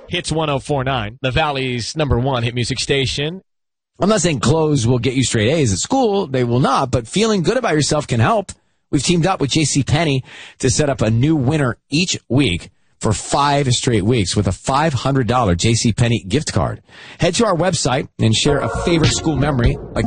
Hits 104.9, the Valley's #1 hit music station. I'm not saying clothes will get you straight A's at school. They will not, but feeling good about yourself can help. We've teamed up with JCPenney to set up a new winner each week for 5 straight weeks with a $500 JCPenney gift card. Head to our website and share a favorite school memory, like